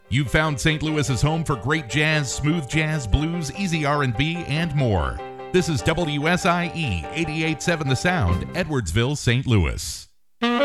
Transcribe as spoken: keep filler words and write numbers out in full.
You've found Saint Louis's home for great jazz, smooth jazz, blues, easy R and B, and more. This is W S I E eighty-eight point seven The Sound, Edwardsville, Saint Louis.